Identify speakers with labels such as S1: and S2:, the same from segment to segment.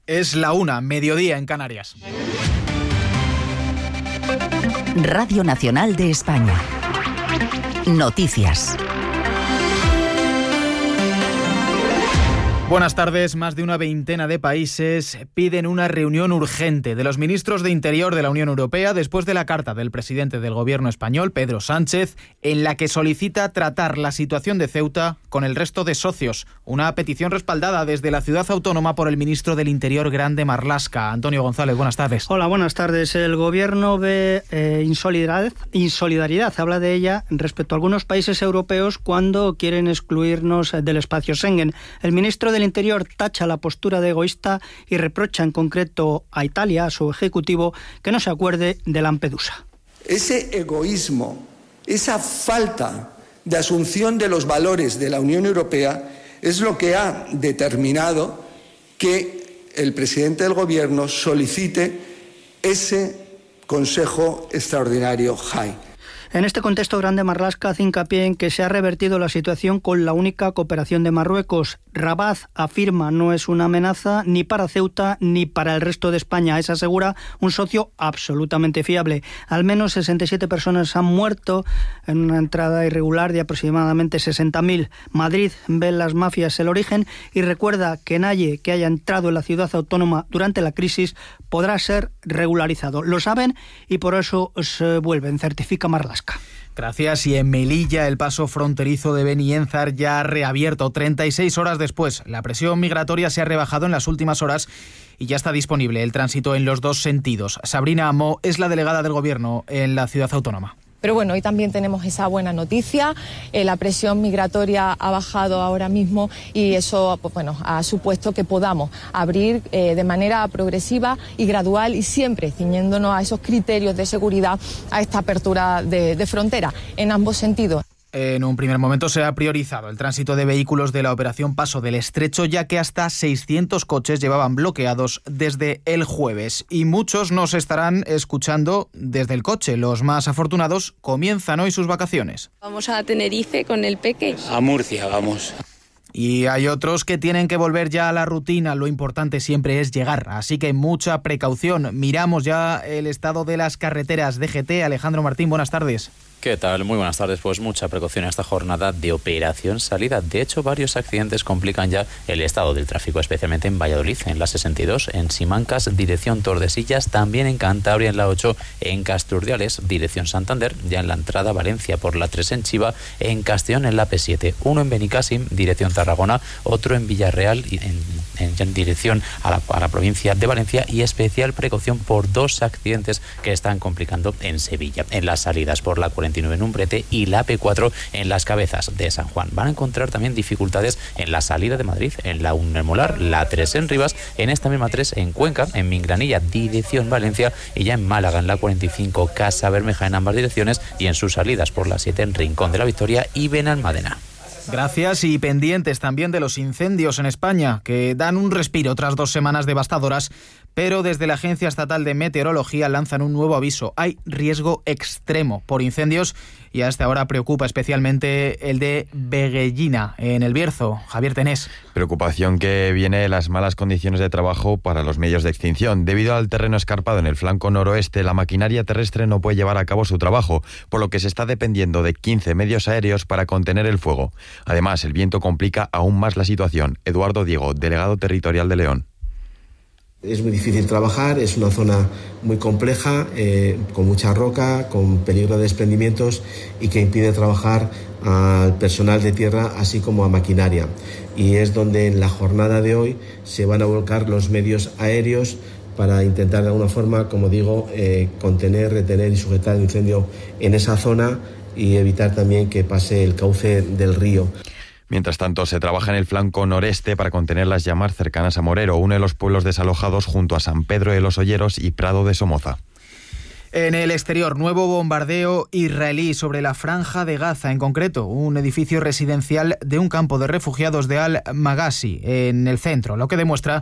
S1: Es la 1, mediodía en Canarias.
S2: Radio Nacional de España. Noticias.
S1: Buenas tardes. Más de una veintena de países piden una reunión urgente de los ministros de Interior de la Unión Europea después de la carta del presidente del Gobierno español, Pedro Sánchez, en la que solicita tratar la situación de Ceuta con el resto de socios. Una petición respaldada desde la ciudad autónoma por el ministro del Interior, Grande Marlaska. Antonio González, buenas tardes.
S3: Hola, buenas tardes. El Gobierno ve insolidaridad, habla de ella respecto a algunos países europeos cuando quieren excluirnos del espacio Schengen. El ministro del Interior tacha la postura de egoísta y reprocha en concreto a Italia, a su ejecutivo, que no se acuerde de Lampedusa.
S4: Ese egoísmo, esa falta de asunción de los valores de la Unión Europea es lo que ha determinado que el presidente del Gobierno solicite ese Consejo Extraordinario JAI.
S3: En este contexto, Grande Marlaska hace hincapié en que se ha revertido la situación con la única cooperación de Marruecos. Rabat afirma no es una amenaza ni para Ceuta ni para el resto de España. Es, asegura, un socio absolutamente fiable. Al menos 67 personas han muerto en una entrada irregular de aproximadamente 60.000. Madrid ve en las mafias el origen y recuerda que nadie que haya entrado en la ciudad autónoma durante la crisis podrá ser regularizado. Lo saben y por eso se vuelven, certifica Marlaska.
S1: Gracias. Y en Melilla el paso fronterizo de Benienzar ya ha reabierto 36 horas después. La presión migratoria se ha rebajado en las últimas horas y ya está disponible el tránsito en los dos sentidos. Sabrina Amó es la delegada del Gobierno en la ciudad autónoma.
S5: Pero bueno, hoy también tenemos esa buena noticia. La presión migratoria ha bajado ahora mismo y eso, pues bueno, ha supuesto que podamos abrir de manera progresiva y gradual y siempre ciñéndonos a esos criterios de seguridad a esta apertura de frontera en ambos sentidos.
S1: En un primer momento se ha priorizado el tránsito de vehículos de la operación Paso del Estrecho, ya que hasta 600 coches llevaban bloqueados desde el jueves. Y muchos nos estarán escuchando desde el coche. Los más afortunados comienzan hoy sus vacaciones.
S6: Vamos a Tenerife con el peque.
S7: A Murcia vamos.
S1: Y hay otros que tienen que volver ya a la rutina. Lo importante siempre es llegar, así que mucha precaución. Miramos ya el estado de las carreteras. DGT, Alejandro Martín, buenas tardes.
S8: ¿Qué tal? Muy buenas tardes. Pues mucha precaución en esta jornada de operación salida. De hecho, varios accidentes complican ya el estado del tráfico, especialmente en Valladolid, en la 62, en Simancas, dirección Tordesillas, también en Cantabria, en la 8, en Casturdiales, dirección Santander, ya en la entrada Valencia por la 3 en Chiva, en Castellón en la P7, uno en Benicàssim, dirección Tarragona, otro en Villarreal, en dirección a la provincia de Valencia, y especial precaución por dos accidentes que están complicando en Sevilla, en las salidas por la 49 en Umbrete y la P4 en las Cabezas de San Juan. Van a encontrar también dificultades en la salida de Madrid, en la 1 en Molar, la 3 en Rivas, en esta misma 3 en Cuenca, en Mingranilla, dirección Valencia, y ya en Málaga, en la 45, Casa Bermeja en ambas direcciones, y en sus salidas por la 7 en Rincón de la Victoria y Benalmádena.
S1: Gracias. Y pendientes también de los incendios en España, que dan un respiro tras 2 semanas devastadoras, pero desde la Agencia Estatal de Meteorología lanzan un nuevo aviso. Hay riesgo extremo por incendios y a esta hora preocupa especialmente el de Veguellina, en El Bierzo. Javier Tenés.
S9: Preocupación que viene de las malas condiciones de trabajo para los medios de extinción. Debido al terreno escarpado en el flanco noroeste, la maquinaria terrestre no puede llevar a cabo su trabajo, por lo que se está dependiendo de 15 medios aéreos para contener el fuego. Además, el viento complica aún más la situación. Eduardo Diego, delegado territorial de León.
S10: Es muy difícil trabajar, es una zona muy compleja, con mucha roca, con peligro de desprendimientos y que impide trabajar al personal de tierra así como a maquinaria. Y es donde en la jornada de hoy se van a volcar los medios aéreos para intentar de alguna forma, como digo, contener, retener y sujetar el incendio en esa zona y evitar también que pase el cauce del río.
S9: Mientras tanto, se trabaja en el flanco noreste para contener las llamas cercanas a Morero, uno de los pueblos desalojados junto a San Pedro de los Olleros y Prado de Somoza.
S1: En el exterior, nuevo bombardeo israelí sobre la Franja de Gaza, en concreto un edificio residencial de un campo de refugiados de Al-Maghazi, en el centro, lo que demuestra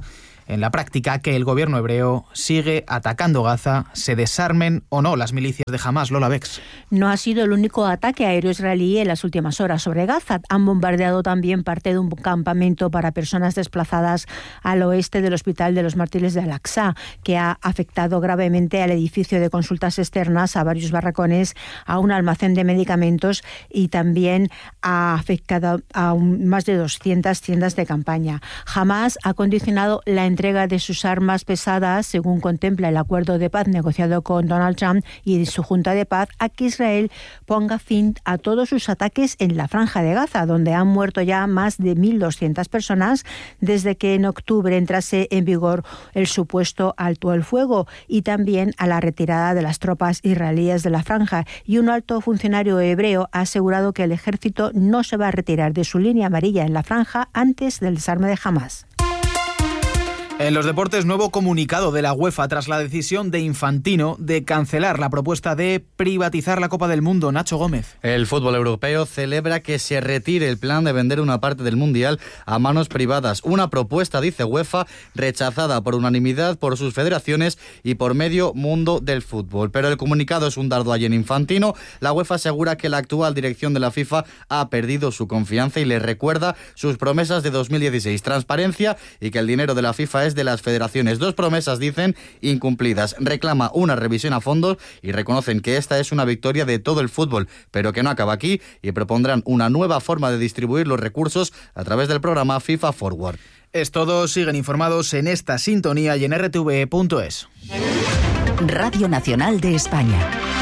S1: en la práctica que el gobierno hebreo sigue atacando Gaza, se desarmen o no las milicias de Hamás. Lola Bex.
S7: No ha sido el único ataque aéreo israelí en las últimas horas sobre Gaza. Han bombardeado también parte de un campamento para personas desplazadas al oeste del Hospital de los Mártires de Al-Aqsa, que ha afectado gravemente al edificio de consultas externas, a varios barracones, a un almacén de medicamentos y también ha afectado a más de 200 tiendas de campaña. Hamás ha condicionado la entrega de sus armas pesadas, según contempla el acuerdo de paz negociado con Donald Trump y su Junta de Paz, a que Israel ponga fin a todos sus ataques en la Franja de Gaza, donde han muerto ya más de 1.200 personas desde que en octubre entrase en vigor el supuesto alto el fuego, y también a la retirada de las tropas israelíes de la Franja. Y un alto funcionario hebreo ha asegurado que el ejército no se va a retirar de su línea amarilla en la Franja antes del desarme de Hamás.
S1: En los deportes, nuevo comunicado de la UEFA tras la decisión de Infantino de cancelar la propuesta de privatizar la Copa del Mundo. Nacho Gómez.
S11: El fútbol europeo celebra que se retire el plan de vender una parte del Mundial a manos privadas. Una propuesta, dice UEFA, rechazada por unanimidad por sus federaciones y por medio mundo del fútbol. Pero el comunicado es un dardo a Gianni Infantino. La UEFA asegura que la actual dirección de la FIFA ha perdido su confianza y le recuerda sus promesas de 2016. Transparencia y que el dinero de la FIFA es de las federaciones. Dos promesas, dicen, incumplidas. Reclama una revisión a fondo y reconocen que esta es una victoria de todo el fútbol, pero que no acaba aquí, y propondrán una nueva forma de distribuir los recursos a través del programa FIFA Forward.
S1: Es todo. Siguen informados en esta sintonía y en rtve.es.
S2: Radio Nacional de España.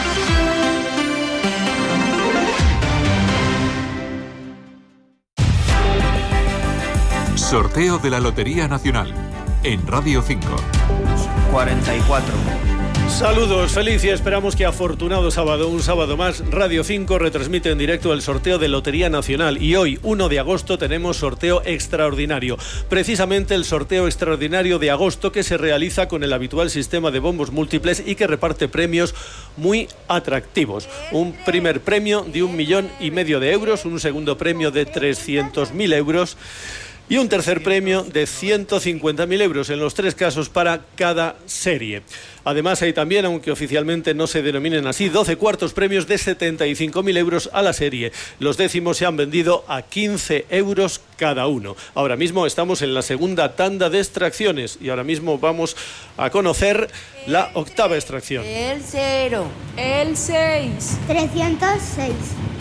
S12: Sorteo de la Lotería Nacional en Radio 5.
S13: 44.
S14: Saludos, feliz y esperamos que afortunado sábado, un sábado más, Radio 5 retransmite en directo el sorteo de Lotería Nacional y hoy, 1 de agosto, tenemos sorteo extraordinario. Precisamente el sorteo extraordinario de agosto que se realiza con el habitual sistema de bombos múltiples y que reparte premios muy atractivos. Un primer premio de 1,5 millones de euros, un segundo premio de 300.000 euros y un tercer premio de 150.000 euros, en los tres casos para cada serie. Además hay también, aunque oficialmente no se denominen así, 12 cuartos premios de 75.000 euros a la serie. Los décimos se han vendido a 15 euros cada uno. Ahora mismo estamos en la segunda tanda de extracciones y ahora mismo vamos a conocer la octava extracción.
S15: El 0. El 6.
S16: 306.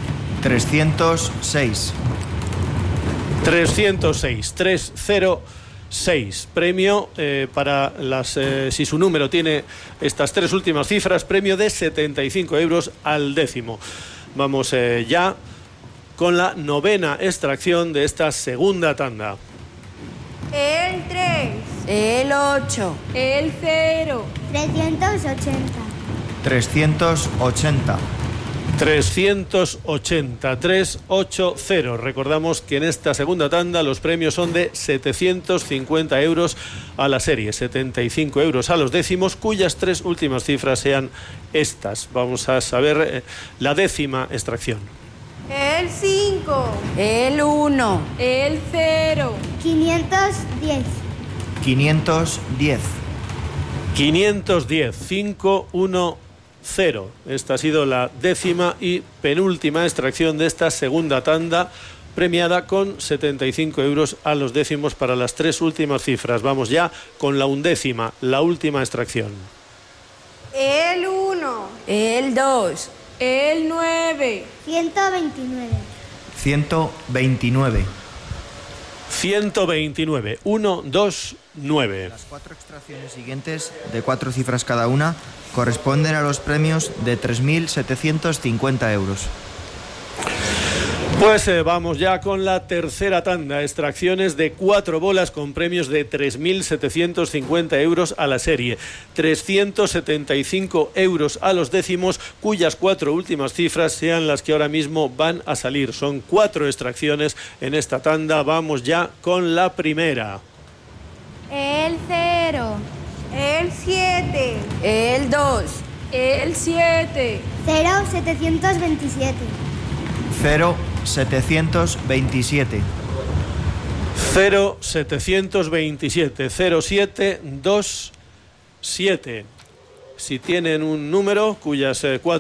S13: 306.
S14: 306. Premio para las, si su número tiene estas tres últimas cifras, premio de 75 euros al décimo. Vamos ya con la novena extracción de esta segunda tanda.
S15: El 3. El 8. El 0.
S16: 380.
S13: 380.
S14: 380. Recordamos que en esta segunda tanda los premios son de 750 euros a la serie, 75 euros a los décimos, cuyas tres últimas cifras sean estas. Vamos a saber la décima extracción.
S15: El 5. El 1. El 0.
S16: 510.
S13: 510.
S14: 510. 510. Esta ha sido la décima y penúltima extracción de esta segunda tanda, premiada con 75 euros a los décimos para las tres últimas cifras. Vamos ya con la undécima, la última extracción.
S15: El 1. El 2. El 9.
S16: 129.
S13: 129.
S14: 129. 1, 2, 9.
S13: Las cuatro extracciones siguientes, de 4 cifras cada una, corresponden a los premios de 3.750 euros.
S14: Pues vamos ya con la tercera tanda, extracciones de 4 bolas con premios de 3.750 euros a la serie, 375 euros a los décimos, cuyas 4 últimas cifras sean las que ahora mismo van a salir. Son 4 extracciones en esta tanda. Vamos ya con la primera.
S15: El 0. El 7. El 2. El 7.
S16: 0727.
S13: 0727.
S14: 0727 0727. Si tienen un número cuyas 4